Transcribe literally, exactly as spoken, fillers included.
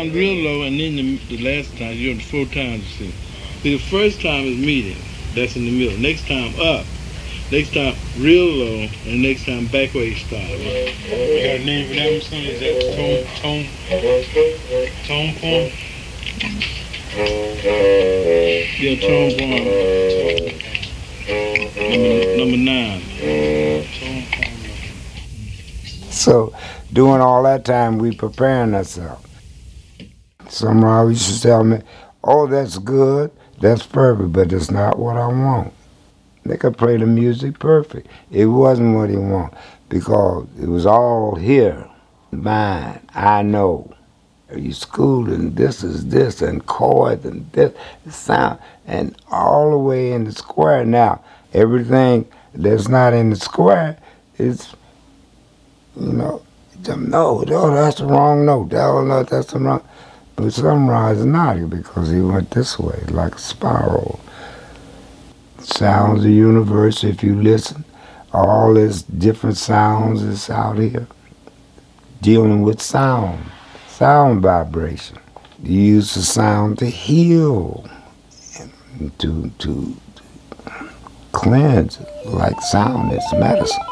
down real low, and then the, the last time, you're on the four times, you see. See, the first time is medium. That's in the middle. Next time, up. Next time, real low, and next time, back way style. Right? You got a name for that one, son? Is that tone, tone, tone poem? Yeah, tone poem. Number, number nine. Tone poem. So, doing all that time, we preparing ourselves. Somebody used to tell me, oh, that's good, that's perfect, but it's not what I want. They could play the music perfect. It wasn't what he wanted because it was all here, mine, I know. You school and this is this and chords and this sound and all the way in the square. Now, everything that's not in the square is, you know, no, no, that's the wrong note. No, no, that's the wrong. But Sunrise is not because he went this way, like a spiral. Sounds of the universe, if you listen, all this different sounds is out here dealing with sound, sound vibration. You use the sound to heal, and to, to, to cleanse, like sound is medicine.